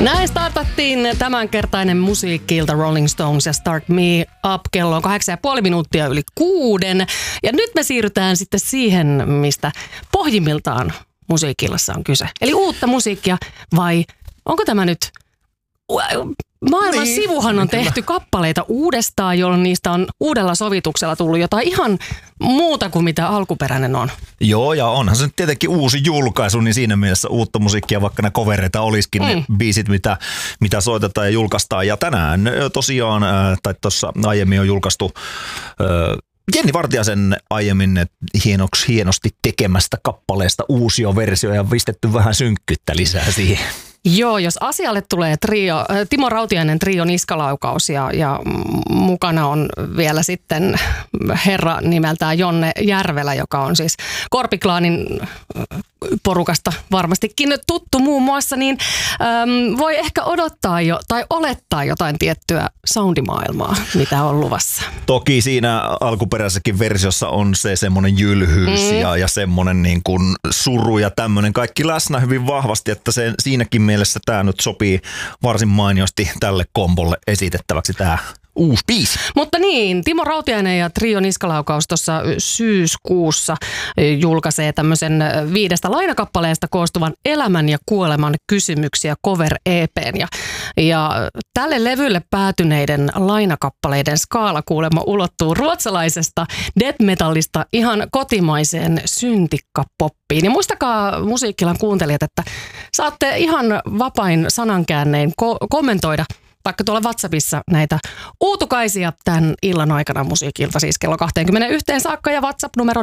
Näin startattiin tämänkertainen musiikki-ilta Rolling Stones ja Start Me Up. Kello on 8,5 minuuttia yli 6. Ja nyt me siirrytään sitten siihen, mistä pohjimmiltaan musiikki-illassa on kyse. Eli uutta musiikkia vai onko tämä nyt... Maailman sivuhan on tehty kappaleita uudestaan, jolloin niistä on uudella sovituksella tullut jotain ihan muuta kuin mitä alkuperäinen on. Joo, ja onhan se nyt tietenkin uusi julkaisu, niin siinä mielessä uutta musiikkia, vaikka ne covereita olisikin ne biisit, mitä soitetaan ja julkaistaan. Ja tänään tosiaan, tai tuossa aiemmin on julkaistu Jenni Vartiaisen aiemmin hienosti tekemästä kappaleesta uusia versio ja pistetty vähän synkkyyttä lisää siihen. Joo, jos asialle tulee Timo Rautiainen trio niskalaukaus ja mukana on vielä sitten herra nimeltään Jonne Järvelä, joka on siis Korpiklaanin porukasta varmastikin tuttu muun muassa, niin voi ehkä odottaa jo tai olettaa jotain tiettyä soundimaailmaa, mitä on luvassa. Toki siinä alkuperäisessäkin versiossa on se semmoinen jylhyys ja semmoinen niin kuin suru ja tämmöinen kaikki läsnä hyvin vahvasti, että se siinäkin mielessä tämä nyt sopii varsin mainiosti tälle kombolle esitettäväksi tämä uusi biisi. Mutta niin, Timo Rautiainen ja trio niskalaukaus tuossa syyskuussa julkaisee tämmöisen 5 lainakappaleesta koostuvan Elämän ja kuoleman kysymyksiä cover-EP:n. Ja tälle levylle päätyneiden lainakappaleiden skaala kuulemma ulottuu ruotsalaisesta death metallista ihan kotimaiseen syntikkapoppiin. Ja muistakaa musiikkilan kuuntelijat, että saatte ihan vapain sanankäännein kommentoida vaikka tuolla WhatsAppissa näitä uutukaisia tämän illan aikana musiikilta, siis kello 21 saakka ja WhatsApp-numero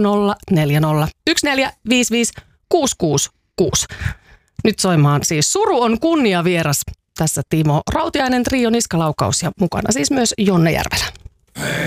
0401455666. Nyt soimaan siis Suru on kunnia vieras. Tässä Timo Rautiainen trio niskalaukaus ja mukana siis myös Jonne Järvelä.